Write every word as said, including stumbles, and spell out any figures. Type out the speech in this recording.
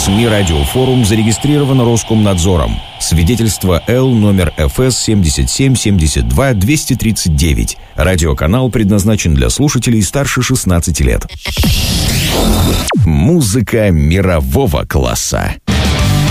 СМИ «Радиофорум» зарегистрировано Роскомнадзором. Свидетельство Л номер эф эс семь семь семь два два три девять. Радиоканал предназначен для слушателей старше шестнадцати лет. Музыка мирового класса.